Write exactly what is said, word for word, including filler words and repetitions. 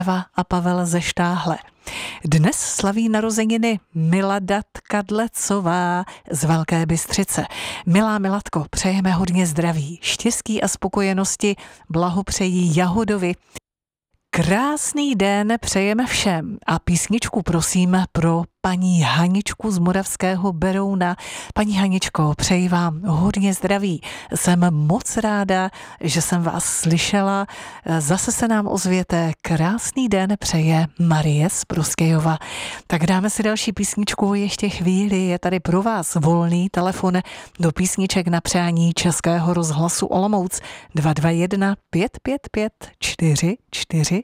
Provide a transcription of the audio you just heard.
a Pavel ze Štáhle. Dnes slaví narozeniny Milada Kadlecová z Velké Bystřice. Milá Miladko, přejeme hodně zdraví, štěstí a spokojenosti, blahopřejí Jahodovi. Krásný den přejeme všem a písničku prosím pro paní Haničku z Moravského Berouna. Paní Haničko, přeji vám hodně zdraví. Jsem moc ráda, že jsem vás slyšela. Zase se nám ozvěte. Krásný den přeje Marie z Prostějova. Tak dáme si další písničku ještě chvíli. Je tady pro vás volný telefon do písniček na přání Českého rozhlasu Olomouc dva dva jedna pět pět pět čtyři čtyři